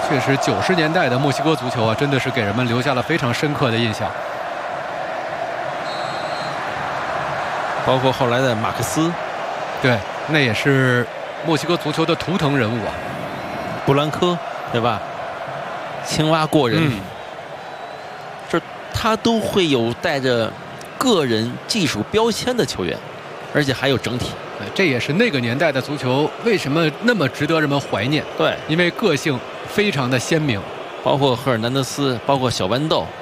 确实90年代的墨西哥足球啊，真的是给人们留下了非常深刻的印象。 包括后来的马克思， 对，那也是墨西哥足球的图腾人物啊。 布兰科，对吧？青蛙过人，这他都会有带着个人技术标签的球员，而且还有整体。 这也是那个年代的足球为什么那么值得人们怀念。 对， 因为个性非常的鲜明， 包括赫尔南德斯，包括小豌豆。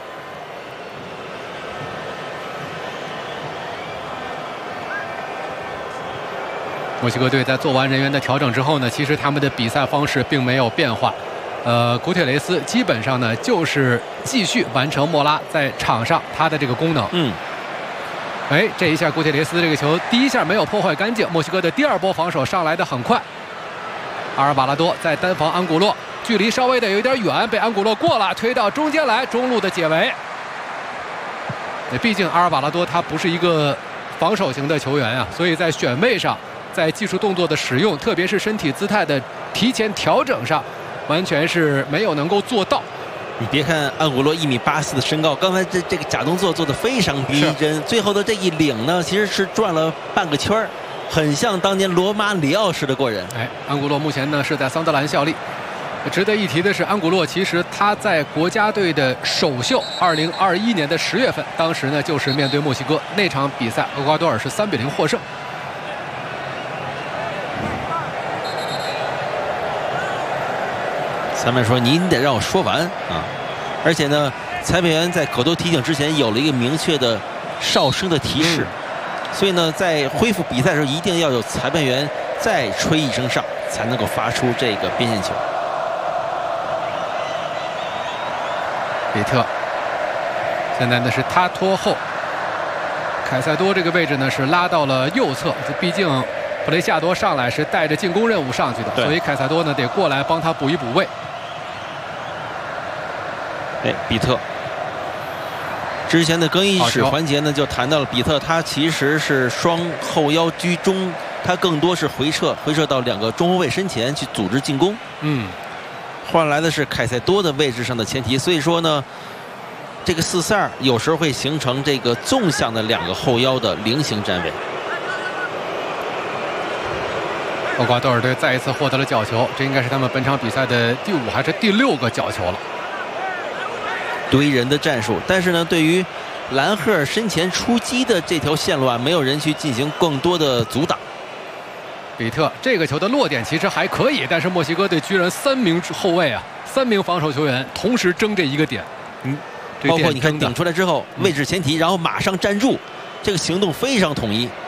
墨西哥队在做完人员的调整之后呢，其实他们的比赛方式并没有变化。古铁雷斯基本上呢就是继续完成莫拉在场上他的这个功能。这一下古铁雷斯这个球第一下没有破坏干净，墨西哥的第二波防守上来的很快。阿尔瓦拉多在单防安古洛，距离稍微的有点远，被安古洛过了，推到中间来，中路的解围。毕竟阿尔瓦拉多他不是一个防守型的球员啊，所以在选位上，在技术动作的使用，特别是身体姿态的提前调整上，完全是没有能够做到。 你别看安古洛1.84米的身高，刚才这个假动作做得非常逼真，最后的这一领呢，其实是转了半个圈儿，很像当年罗马里奥式的过人。 安古洛目前呢是在桑德兰效力。值得一提的是，安古洛其实他在国家队的首秀，2021年的10月份，当时呢就是面对墨西哥那场比赛，厄瓜多尔是3-0获胜。 裁判说：“您得让我说完啊！”而且呢，裁判员在口头提醒之前有了一个明确的哨声的提示，所以呢，在恢复比赛的时候，一定要有裁判员再吹一声哨，才能够发出这个边线球。 比特，现在呢是他拖后，凯塞多这个位置呢是拉到了右侧，毕竟普雷西亚多上来是带着进攻任务上去的，所以凯塞多呢得过来帮他补一补位。 比特之前的更衣室环节呢，就谈到了比特，他其实是双后腰居中，他更多是回撤到2个中后卫身前去组织进攻。换来的是凯塞多的位置上的前提，所以说呢，这个4-4-2有时候会形成这个纵向的2个后腰的菱形站位。 厄瓜多尔队再一次获得了角球，这应该是他们本场比赛的第5还是第6个角球了。 堆人的战术，但是呢，对于兰赫尔身前出击的这条线路啊，没有人去进行更多的阻挡。 比特这个球的落点其实还可以，但是墨西哥队居然3名后卫啊，3名防守球员同时争这一个点。 包括你看顶出来之后，位置前提，然后马上站住，这个行动非常统一。